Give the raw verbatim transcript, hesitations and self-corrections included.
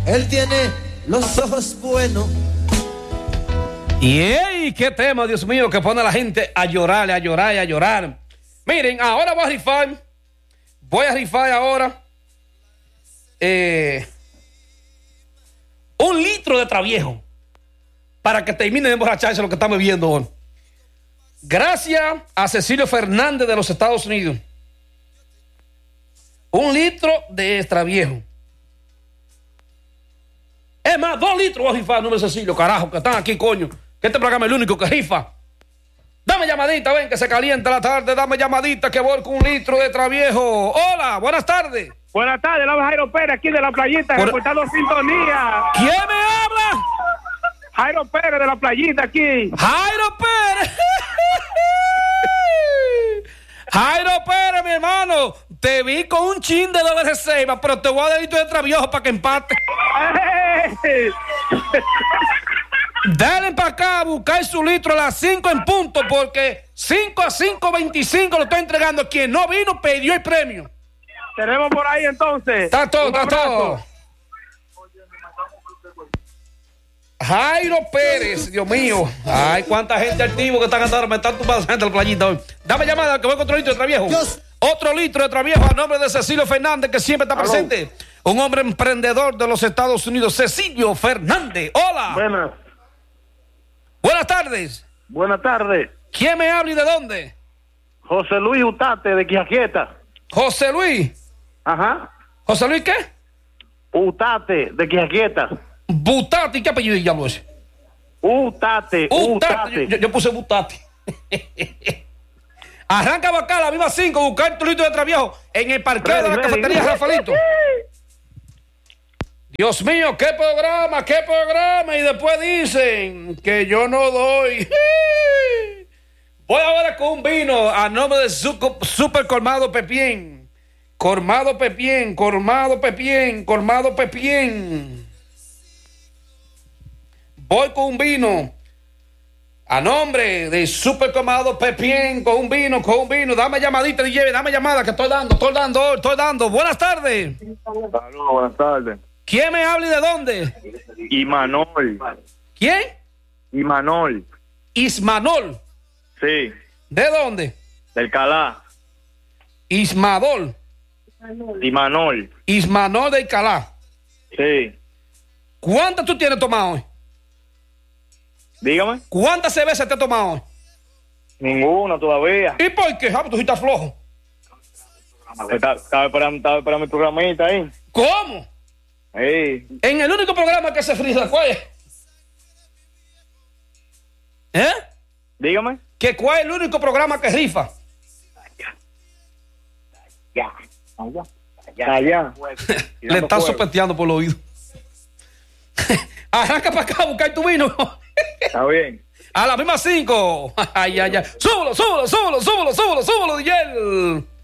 Él tiene los ojos buenos. Y hey, qué tema, Dios mío, que pone a la gente a llorar, a llorar y a llorar. Miren, ahora voy a rifar. Voy a rifar ahora. Eh, un litro de Traviejo. Para que termine de emborracharse lo que estamos viendo hoy. Gracias a Cecilio Fernández de los Estados Unidos. Un litro de Traviejo. Es más, dos litros voy a rifar, no me Cecilio, carajo, que están aquí, coño. Que este programa es el único que rifa. Dame llamadita, ven, que se calienta la tarde. Dame llamadita, que voy con un litro de Traviejo. Hola, buenas tardes. Buenas tardes, la Jairo Pérez, aquí de la Playita, Por... reportando sintonía. ¿Quién me habla? Jairo Pérez, de la Playita, aquí. Jairo Pérez. Jairo Pérez, mi hermano. Te vi con un chin de doble reserva, pero te voy a dar litro de Traviejo para que empate. Dale para acá a buscar su litro a las cinco en punto, porque cinco a cinco veinticinco lo estoy entregando. Quien no vino pidió el premio. Tenemos por ahí entonces. Está todo, está todo. Jairo Pérez, Dios mío. Ay, cuánta gente activo que están andando, me están tumbando gente en la Playita hoy. Dame llamada que voy con otro litro de Traviejo. Dios. Otro litro de Traviejo a nombre de Cecilio Fernández, que siempre está Hello. presente. Un hombre emprendedor de los Estados Unidos, Cecilio Fernández. Hola. Buenas. Buenas tardes. Buenas tardes. ¿Quién me habla y de dónde? José Luis Utate, de Quijaquieta. José Luis. Ajá. ¿José Luis qué? Utate, de Quijaquieta. Butati, ¿qué apellido diablo es? Utate, Utate. Utate. Yo, yo puse Butati. Arranca Bacala, viva cinco, buscar tu litro de Traviejo en el parqueo Ready, de la ready. cafetería Rafaelito. Dios mío, qué programa, qué programa. Y después dicen que yo no doy. Voy ahora con un vino a nombre de Suco- Super Colmado Pepien. Colmado Pepien, Colmado Pepien, Colmado Pepien. Voy con un vino a nombre de Super Colmado Pepien, con un vino, con un vino. Dame llamadita, D J, dame llamada que estoy dando, estoy dando, estoy dando. Buenas tardes. Saludos, buenas tardes. ¿Quién me habla y de dónde? Imanol. ¿Quién? Imanol. Ismanol. Sí, ¿De dónde? del Calá. Ismadol. Imanol. Ismanol de Calá. Sí. ¿Cuántas tú tienes tomado hoy? Dígame. ¿Cuántas cervezas te has tomado hoy? Ninguna todavía. ¿Y por qué? Ah, pues tú sí estás flojo. Estaba, estaba esperando, estaba esperando mi programita ahí. ¿Cómo? Sí. En el único programa que se frisa, ¿cuál es? ¿Eh? Dígame. ¿Que cuál es el único programa que rifa? Ya. Allá. Allá. Le estás sopeteando por el oído. Arranca para acá a buscar tu vino. Está bien. A las mismas cinco. Ay, ay, ay. Súbelo, súbelo, súbelo, súbelo, súbelo, súbelo, D J.